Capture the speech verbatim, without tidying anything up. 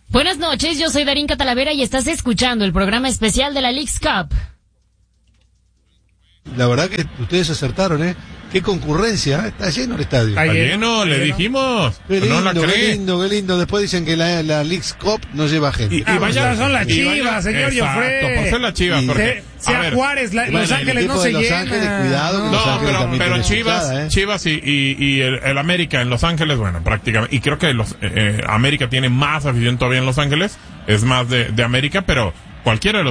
Buenas noches, yo soy Darín Catalavera y estás escuchando el programa especial de la Leagues Cup. La verdad que ustedes acertaron, ¿eh? Qué concurrencia, ¿eh? Está lleno el estadio. Está lleno, le dijimos. Qué lindo, no la qué cree. lindo, qué lindo. Después dicen que la, la Leagues Cup no lleva gente. Y, y Ah, vaya, son las y Chivas, vaya- señor exacto, Joffre. por ser las Chivas, Y- porque, Se- sea a ver, Juárez, la- bueno, Los el Ángeles no equipo se de Los llena. Ángeles, cuidado, que Los No, Ángeles pero, también pero tiene Chivas, hinchada, ¿eh? Chivas y, y, y el, el América en Los Ángeles, bueno, prácticamente, y creo que los eh, América tiene más afición todavía en Los Ángeles, es más de, de América, pero cualquiera de los